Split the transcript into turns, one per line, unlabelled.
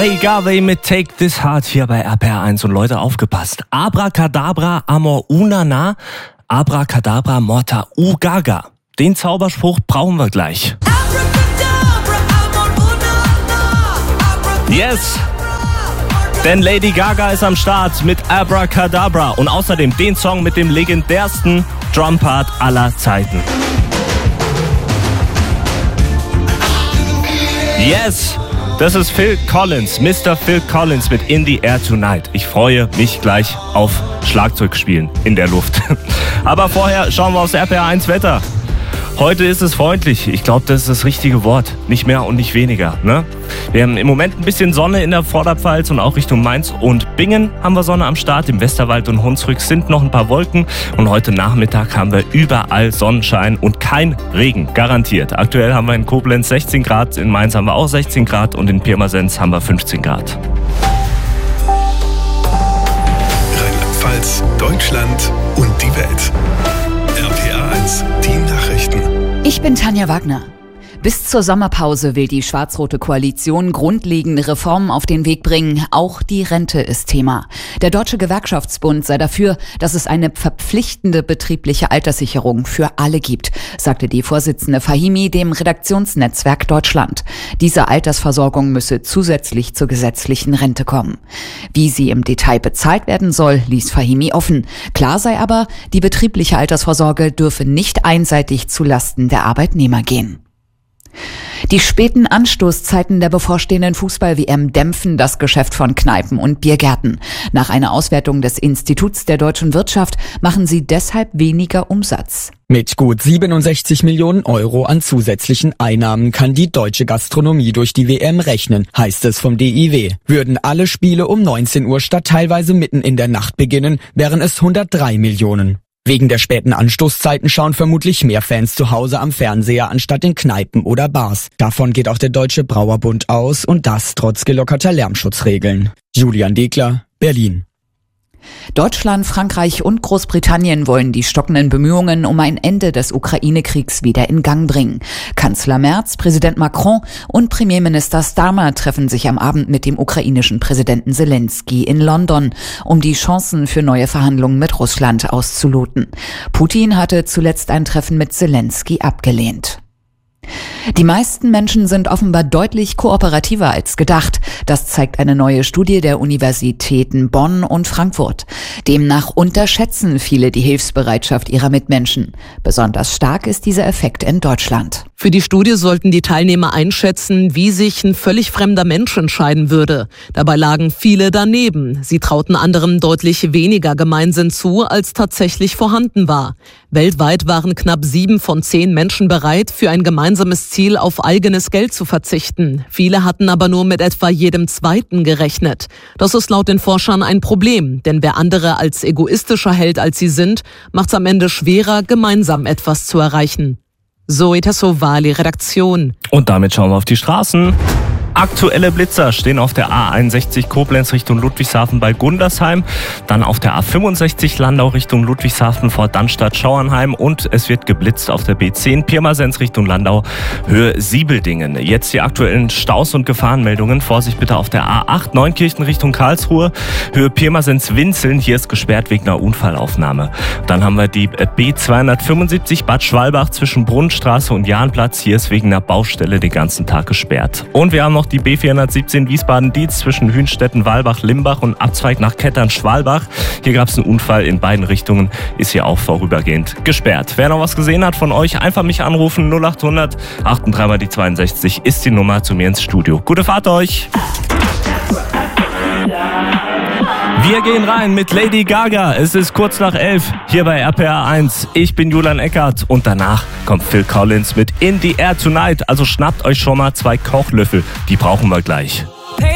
Ray Garvey mit Take This Heart hier bei RPR1 und Leute, aufgepasst. Abracadabra amor unana, abracadabra morta ugaga. Den Zauberspruch brauchen wir gleich. Yes! Denn Lady Gaga ist am Start mit Abracadabra und außerdem den Song mit dem legendärsten Drumpart aller Zeiten. Yes! Das ist Phil Collins, Mr. Phil Collins mit In the Air Tonight. Ich freue mich gleich auf Schlagzeugspielen in der Luft. Aber vorher schauen wir aufs RPR1 Wetter. Heute ist es freundlich. Ich glaube, das ist das richtige Wort. Nicht mehr und nicht weniger. Ne? Wir haben im Moment ein bisschen Sonne in der Vorderpfalz und auch Richtung Mainz und Bingen haben wir Sonne am Start. Im Westerwald und Hunsrück sind noch ein paar Wolken. Und heute Nachmittag haben wir überall Sonnenschein und kein Regen. Garantiert. Aktuell haben wir in Koblenz 16 Grad, in Mainz haben wir auch 16 Grad und in Pirmasens haben wir 15 Grad.
Rheinland-Pfalz, Deutschland und die Welt. RPR1, die Nachrichten.
Ich bin Tanja Wagner. Bis zur Sommerpause will die schwarz-rote Koalition grundlegende Reformen auf den Weg bringen. Auch die Rente ist Thema. Der Deutsche Gewerkschaftsbund sei dafür, dass es eine verpflichtende betriebliche Alterssicherung für alle gibt, sagte die Vorsitzende Fahimi dem Redaktionsnetzwerk Deutschland. Diese Altersversorgung müsse zusätzlich zur gesetzlichen Rente kommen. Wie sie im Detail bezahlt werden soll, ließ Fahimi offen. Klar sei aber, die betriebliche Altersvorsorge dürfe nicht einseitig zu Lasten der Arbeitnehmer gehen. Die späten Anstoßzeiten der bevorstehenden Fußball-WM dämpfen das Geschäft von Kneipen und Biergärten. Nach einer Auswertung des Instituts der deutschen Wirtschaft machen sie deshalb weniger Umsatz.
Mit gut 67 Millionen Euro an zusätzlichen Einnahmen kann die deutsche Gastronomie durch die WM rechnen, heißt es vom DIW. Würden alle Spiele um 19 Uhr statt teilweise mitten in der Nacht beginnen, wären es 103 Millionen. Wegen der späten Anstoßzeiten schauen vermutlich mehr Fans zu Hause am Fernseher anstatt in Kneipen oder Bars. Davon geht auch der Deutsche Brauerbund aus und das trotz gelockerter Lärmschutzregeln. Julian Degler, Berlin.
Deutschland, Frankreich und Großbritannien wollen die stockenden Bemühungen um ein Ende des Ukraine-Kriegs wieder in Gang bringen. Kanzler Merz, Präsident Macron und Premierminister Starmer treffen sich am Abend mit dem ukrainischen Präsidenten Zelensky in London, um die Chancen für neue Verhandlungen mit Russland auszuloten. Putin hatte zuletzt ein Treffen mit Zelensky abgelehnt. Die meisten Menschen sind offenbar deutlich kooperativer als gedacht. Das zeigt eine neue Studie der Universitäten Bonn und Frankfurt. Demnach unterschätzen viele die Hilfsbereitschaft ihrer Mitmenschen. Besonders stark ist dieser Effekt in Deutschland.
Für die Studie sollten die Teilnehmer einschätzen, wie sich ein völlig fremder Mensch entscheiden würde. Dabei lagen viele daneben. Sie trauten anderen deutlich weniger Gemeinsinn zu, als tatsächlich vorhanden war. Weltweit waren knapp 7 von 10 Menschen bereit, für ein gemeinsames Ziel auf eigenes Geld zu verzichten. Viele hatten aber nur mit etwa jedem Zweiten gerechnet. Das ist laut den Forschern ein Problem, denn wer andere als egoistischer hält, als sie sind, macht es am Ende schwerer, gemeinsam etwas zu erreichen. Zoe Tassovali, Redaktion.
Und damit schauen wir auf die Straßen. Aktuelle Blitzer stehen auf der A61 Koblenz Richtung Ludwigshafen bei Gundersheim, dann auf der A65 Landau Richtung Ludwigshafen vor Dannstatt-Schauernheim und es wird geblitzt auf der B10 Pirmasens Richtung Landau Höhe Siebeldingen. Jetzt die aktuellen Staus- und Gefahrenmeldungen. Vorsicht bitte auf der A8 Neunkirchen Richtung Karlsruhe, Höhe Pirmasens-Winzeln. Hier ist gesperrt wegen einer Unfallaufnahme. Dann haben wir die B275 Bad Schwalbach zwischen Brunnenstraße und Jahnplatz. Hier ist wegen einer Baustelle den ganzen Tag gesperrt. Und wir haben noch die B417 Wiesbaden-Dietz zwischen Hünstetten-Walbach-Limbach und Abzweig nach Kettern-Schwalbach. Hier gab es einen Unfall in beiden Richtungen, ist hier auch vorübergehend gesperrt. Wer noch was gesehen hat von euch, einfach mich anrufen. 0800 83 die 62 ist die Nummer zu mir ins Studio. Gute Fahrt euch! Wir gehen rein mit Lady Gaga. Es ist kurz nach 11 hier bei RPR1. Ich bin Julian Eckert und danach kommt Phil Collins mit In the Air Tonight. Also schnappt euch schon mal 2 Kochlöffel, die brauchen wir gleich.